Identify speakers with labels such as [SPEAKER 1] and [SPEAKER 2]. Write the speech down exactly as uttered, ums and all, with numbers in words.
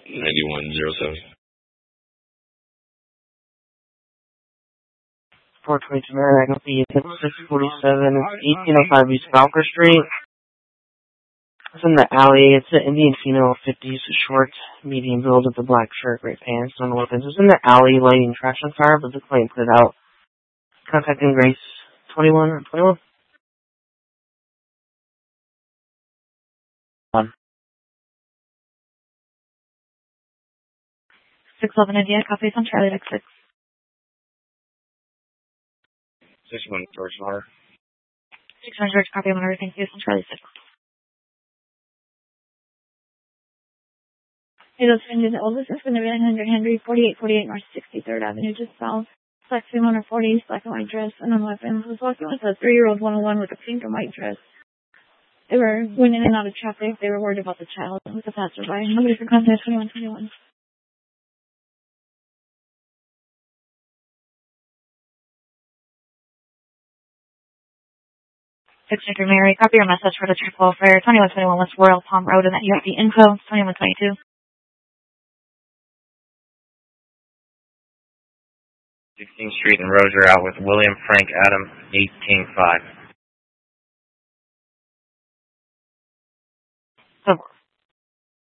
[SPEAKER 1] ninety-one zero seven.
[SPEAKER 2] four twenty-two Merrimack, I'll be at six forty-seven, eighteen oh five East Falker Street. It's in the alley. It's an Indian female, fifties, short, medium build with a black shirt, gray pants, no weapons. It's in the alley lighting trash on fire, but the flame put it out. Contacting Grace twenty-one or twenty-one? One.
[SPEAKER 3] six eleven India, copies on Charlie Deck six.
[SPEAKER 1] six one George Water.
[SPEAKER 3] six one George, copy on everything, case on Charlie six. It was found in the oldest is going to be nine hundred Henry, forty-eight forty-eight North sixty-third Avenue, just south. Black female under forty, black and white dress, unknown weapons. Was walking with a three-year-old one oh one with a pink and white dress. They were going in and out of traffic. They were worried about the child with the passerby. Nobody for contact twenty-one twenty-one. six Victor Mary, copy your message for the triple fare, twenty-one twenty-one West Royal Palm Road, and that you have the info, twenty-one twenty-two.
[SPEAKER 1] sixteenth Street and Roger out with William Frank Adam, eighteen five.